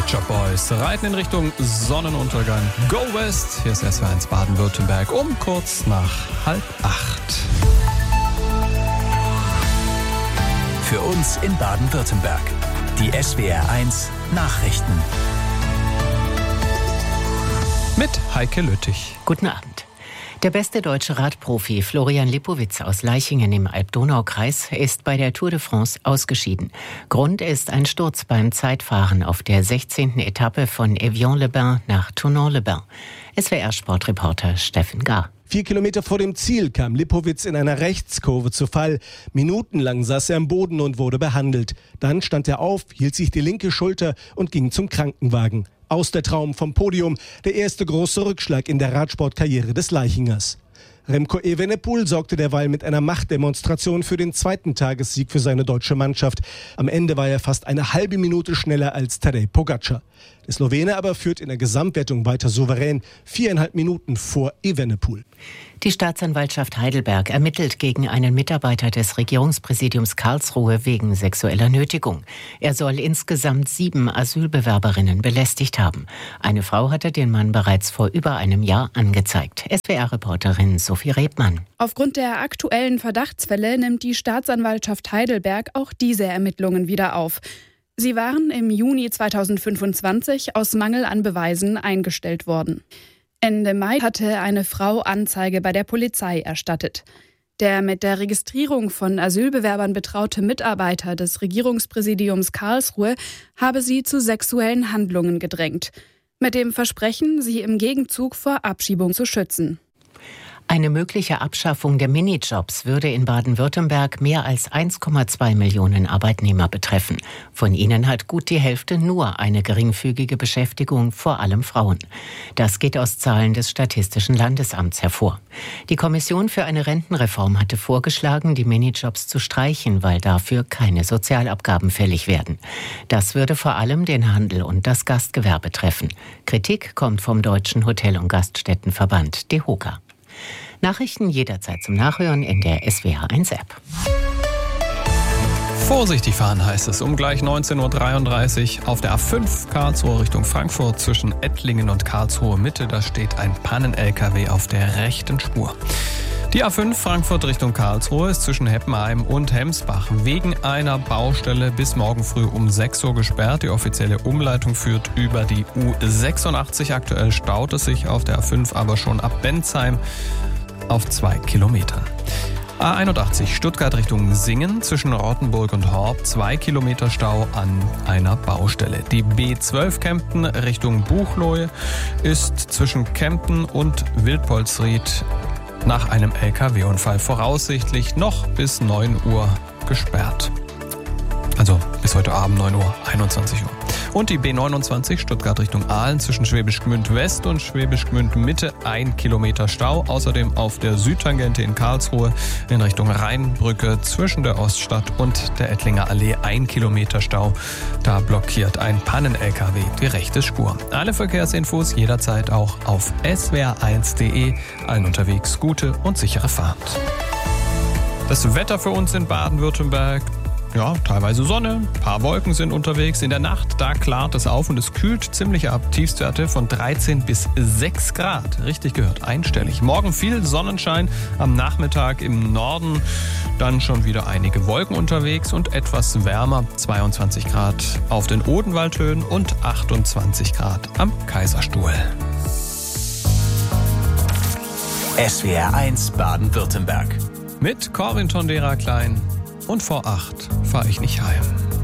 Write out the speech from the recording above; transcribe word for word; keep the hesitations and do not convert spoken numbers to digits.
Pet Shop Boys reiten in Richtung Sonnenuntergang. Go West, hier ist S W R eins Baden-Württemberg um kurz nach halb acht. Für uns in Baden-Württemberg. Die S W R eins Nachrichten. Mit Heike Lüttich. Guten Abend. Der beste deutsche Radprofi Florian Lipowitz aus Leichingen im Alb-Donau-Kreis ist bei der Tour de France ausgeschieden. Grund ist ein Sturz beim Zeitfahren auf der sechzehnten Etappe von Evian-les-Bains nach Tournon-les-Bains. S W R-Sportreporter Steffen Gar. Vier Kilometer vor dem Ziel kam Lipowitz in einer Rechtskurve zu Fall. Minutenlang saß er am Boden und wurde behandelt. Dann stand er auf, hielt sich die linke Schulter und ging zum Krankenwagen. Aus der Traum vom Podium, der erste große Rückschlag in der Radsportkarriere des Leichingers. Remco Evenepoel sorgte derweil mit einer Machtdemonstration für den zweiten Tagessieg für seine deutsche Mannschaft. Am Ende war er fast eine halbe Minute schneller als Tadej Pogačar. Der Slowene aber führt in der Gesamtwertung weiter souverän, viereinhalb Minuten vor Evenepoel. Die Staatsanwaltschaft Heidelberg ermittelt gegen einen Mitarbeiter des Regierungspräsidiums Karlsruhe wegen sexueller Nötigung. Er soll insgesamt sieben Asylbewerberinnen belästigt haben. Eine Frau hatte den Mann bereits vor über einem Jahr angezeigt. S W R-Reporterin Sophie Rebmann. Aufgrund der aktuellen Verdachtsfälle nimmt die Staatsanwaltschaft Heidelberg auch diese Ermittlungen wieder auf. Sie waren im Juni zweitausendfünfundzwanzig aus Mangel an Beweisen eingestellt worden. Ende Mai hatte eine Frau Anzeige bei der Polizei erstattet. Der mit der Registrierung von Asylbewerbern betraute Mitarbeiter des Regierungspräsidiums Karlsruhe habe sie zu sexuellen Handlungen gedrängt. Mit dem Versprechen, sie im Gegenzug vor Abschiebung zu schützen. Eine mögliche Abschaffung der Minijobs würde in Baden-Württemberg mehr als eins Komma zwei Millionen Arbeitnehmer betreffen. Von ihnen hat gut die Hälfte nur eine geringfügige Beschäftigung, vor allem Frauen. Das geht aus Zahlen des Statistischen Landesamts hervor. Die Kommission für eine Rentenreform hatte vorgeschlagen, die Minijobs zu streichen, weil dafür keine Sozialabgaben fällig werden. Das würde vor allem den Handel und das Gastgewerbe treffen. Kritik kommt vom Deutschen Hotel- und Gaststättenverband DEHOGA. Nachrichten jederzeit zum Nachhören in der S W R eins App. Vorsichtig fahren heißt es um gleich neunzehn Uhr dreiunddreißig auf der A fünf Karlsruhe Richtung Frankfurt zwischen Ettlingen und Karlsruhe Mitte. Da steht ein Pannen-L K W auf der rechten Spur. Die A fünf Frankfurt Richtung Karlsruhe ist zwischen Heppenheim und Hemsbach wegen einer Baustelle bis morgen früh um sechs Uhr gesperrt. Die offizielle Umleitung führt über die U sechsundachtzig. Aktuell staut es sich auf der A fünf aber schon ab Benzheim auf zwei Kilometern. A einundachtzig Stuttgart Richtung Singen zwischen Rottenburg und Horb, zwei Kilometer Stau an einer Baustelle. Die B zwölf Kempten Richtung Buchloe ist zwischen Kempten und Wildpolsried nach einem L K W-Unfall voraussichtlich noch bis neun Uhr gesperrt. Also bis heute Abend neun Uhr, einundzwanzig Uhr. Und die B neunundzwanzig Stuttgart Richtung Aalen zwischen Schwäbisch Gmünd West und Schwäbisch Gmünd Mitte ein Kilometer Stau. Außerdem auf der Südtangente in Karlsruhe in Richtung Rheinbrücke zwischen der Oststadt und der Ettlinger Allee ein Kilometer Stau. Da blockiert ein Pannen-L K W die rechte Spur. Alle Verkehrsinfos jederzeit auch auf S W R eins Punkt de. Allen unterwegs gute und sichere Fahrt. Das Wetter für uns in Baden-Württemberg. Ja, teilweise Sonne, ein paar Wolken sind unterwegs. In der Nacht, da klart es auf und es kühlt ziemlich ab. Tiefstwerte von dreizehn bis sechs Grad. Richtig gehört, einstellig. Morgen viel Sonnenschein, am Nachmittag im Norden dann schon wieder einige Wolken unterwegs und etwas wärmer. zweiundzwanzig Grad auf den Odenwaldhöhen und achtundzwanzig Grad am Kaiserstuhl. S W R eins Baden-Württemberg. Mit Corwin Tondera Klein. Und vor acht fahre ich nicht heim.